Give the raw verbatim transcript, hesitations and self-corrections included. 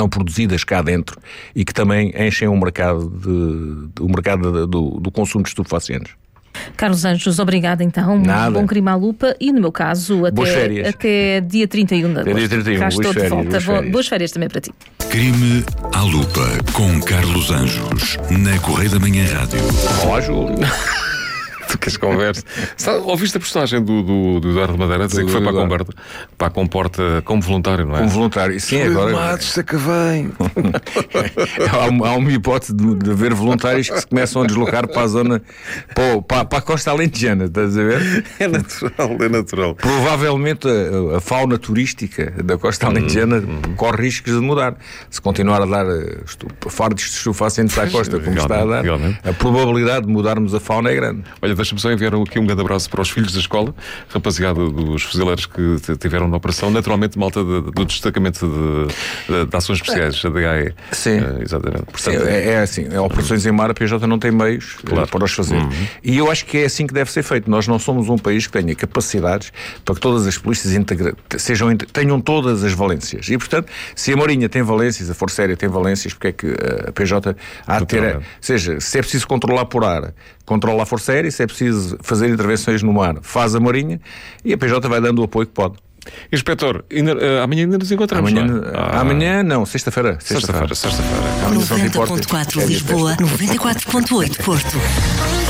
são produzidas cá dentro e que também enchem o mercado, de, o mercado de, do, do consumo de estupefacientes. Carlos Anjos, obrigado então. Nada. Um bom crime à lupa e, no meu caso, até, até dia trinta e um de agosto. Até dia trinta e um, cá estou boas de férias, volta. boas férias. Boas férias também para ti. Crime à lupa com Carlos Anjos na Correia da Manhã Rádio. Olá, Júlio. Tu queres conversa? Está, ouviste a personagem do, do, do Eduardo Madeira dizer Do, que foi para a, Eduardo. comporta, para a comporta como voluntário, não é? Como voluntário. Sim, agora. Matos, é que vem. há, uma, há uma hipótese de, de haver voluntários que se começam a deslocar para a zona, para, para, para a costa alentejana, estás a ver? É natural, é natural. Provavelmente a, a fauna turística da costa alentejana hum, hum. corre riscos de mudar. Se continuar a dar estu, fardos de estupefacientes à costa, como está a dar, realmente. A probabilidade de mudarmos a fauna é grande. Olha, deixa-me só enviar aqui um grande abraço para os filhos da escola, rapaziada dos fuzileiros que tiveram na operação, naturalmente malta de, do destacamento de, de, de ações especiais, a D H E. Sim. Uh, exatamente. Portanto, é, é assim, é operações em mar, a P J não tem meios claro. para os fazer. Uhum. E eu acho que é assim que deve ser feito. Nós não somos um país que tenha capacidades para que todas as polícias integra- sejam, tenham todas as valências. E, portanto, se a Marinha tem valências, a Força Aérea tem valências, porque é que a P J há de ter... Ou seja, se é preciso controlar por ar, controla a Força Aérea, se é preciso fazer intervenções no mar, faz a Marinha, e a P J vai dando o apoio que pode. Inspetor, ainda, uh, amanhã ainda nos encontramos. Amanhã, não é? ah. amanhã não, sexta-feira. Sexta-feira, sexta-feira. noventa ponto quatro Lisboa, noventa e quatro ponto oito Porto.